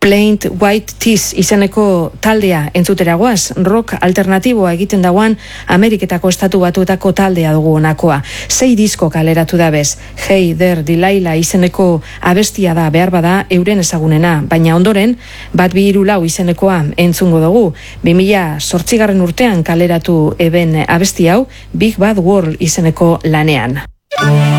Plain White Tees izeneko taldea entzuteragoaz, rock alternatiboa egiten dagoan Ameriketako estatu batuetako taldea dugu honakoa. 6 disko kaleratu da bez. Hey There Delilah izeneko abestia da behar bada euren ezagunena, baina ondoren Bat 2 3 4 izenekoa entzungo dugu. 2008 urtean kaleratu eben abesti hau Big Bad World izeneko lanean.